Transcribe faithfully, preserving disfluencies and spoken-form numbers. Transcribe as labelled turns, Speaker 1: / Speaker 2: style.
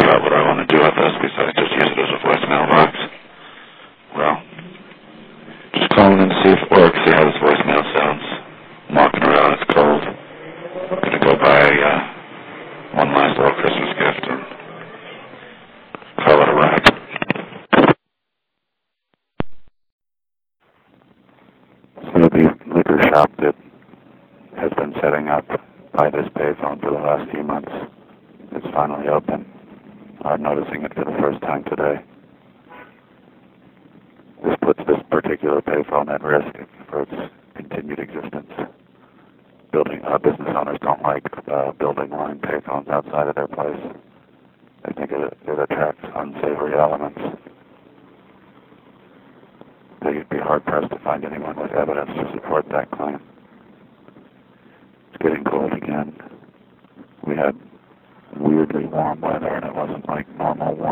Speaker 1: out what I want to do with this besides just use it as a voicemail box. Well, just calling in to see if it works, see how this voicemail sounds. I'm walking around, it's cold. I'm going to go buy uh, one last little Christmas gift and call it a wrap. So the liquor shop that has been setting up by this payphone for the last few months is finally open. I'm noticing it for the first time today. This puts this particular payphone at risk for its continued existence. Building uh, business owners don't like uh, building line payphones outside of their place. They think it, it attracts unsavory elements. They'd be hard-pressed to find anyone with evidence to support that claim. It's getting cold again. We had weirdly warm weather, and it wasn't like normal warm.